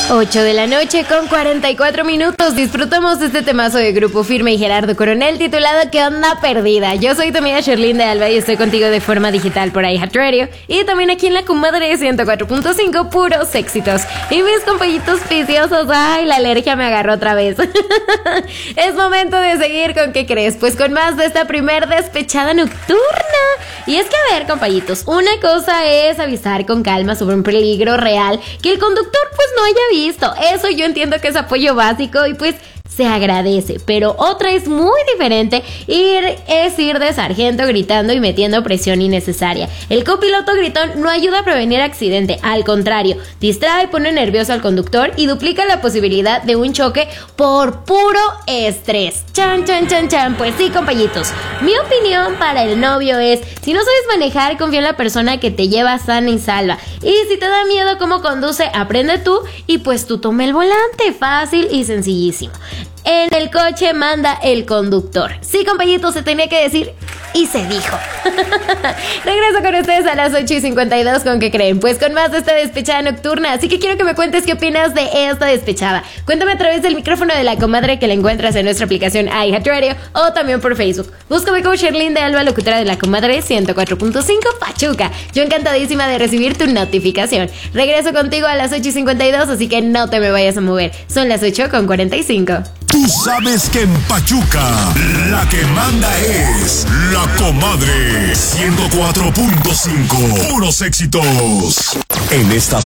8 de la noche con 44 minutos. Disfrutamos de este temazo de Grupo Firme y Gerardo Coronel titulado ¿Qué onda perdida? Yo soy tu amiga Sherlyn de Alba y estoy contigo de forma digital por iHeartRadio y también aquí en la Comadre 104.5, puros éxitos. Y mis compañitos viciosos, ay, la alergia me agarró otra vez. Es momento de seguir con ¿qué crees? Pues con más de esta primer despechada nocturna. Y es que a ver, compañitos, una cosa es avisar con calma sobre un peligro real que el conductor pues no haya visto. Eso yo entiendo que es apoyo básico y pues se agradece, pero otra es muy diferente, ir de sargento gritando y metiendo presión innecesaria. El copiloto gritón no ayuda a prevenir accidente, al contrario, distrae, pone nervioso al conductor y duplica la posibilidad de un choque por puro estrés. Chan, chan, chan, chan. Pues sí, compañitos, mi opinión para el novio es, si no sabes manejar, confía en la persona que te lleva sana y salva. Y si te da miedo cómo conduce, aprende tú y pues tú toma el volante, fácil y sencillísimo. En el coche manda el conductor. Sí, compañitos, se tenía que decir y se dijo. Regreso con ustedes a las 8:52 con ¿qué creen? Pues con más de esta despechada nocturna. Así que quiero que me cuentes qué opinas de esta despechada. Cuéntame a través del micrófono de la comadre que la encuentras en nuestra aplicación iHeartRadio o también por Facebook. Búscame como Sherlyn de Alba, locutora de la Comadre 104.5 Pachuca. Yo encantadísima de recibir tu notificación. Regreso contigo a las 8:52, así que no te me vayas a mover. Son las 8:45. Tú sabes que en Pachuca la que manda es la Comadre 104.5. Puros éxitos. En esta